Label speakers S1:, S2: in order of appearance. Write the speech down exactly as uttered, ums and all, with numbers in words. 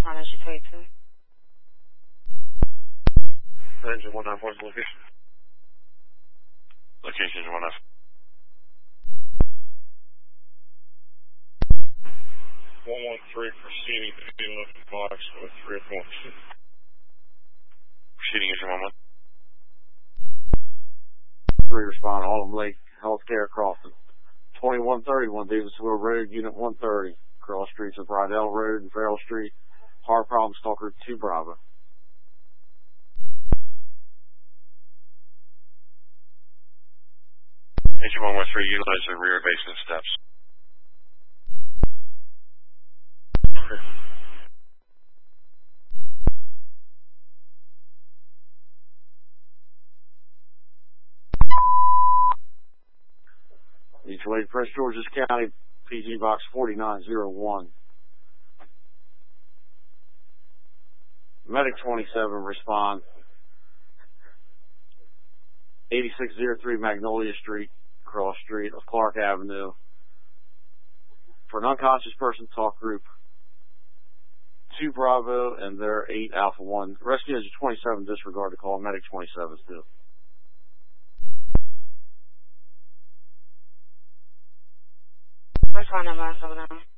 S1: Respond as you twenty-two.
S2: Engine one nine four is the location. Location is one nine four. one one three proceeding to the left box with three points. Proceeding is one one.
S3: Three respond, Autumn Lake Healthcare Crossing. twenty-one thirty-one Davisville Road, Unit one thirty. Cross streets of Rydell Road and Farrell Street. Hard problem stalker two Bravo.
S2: Engine one one three, utilize the rear basement steps.
S3: Each way, Prince George's County, P G Box forty-nine oh one. Medic twenty-seven, respond. eighty-six oh three Magnolia Street, cross street of Clark Avenue. For an unconscious person, talk group two Bravo and their eight Alpha one. Rescue Engine twenty-seven, disregard the call. Medic twenty-seven still.
S1: Respond number seven nine.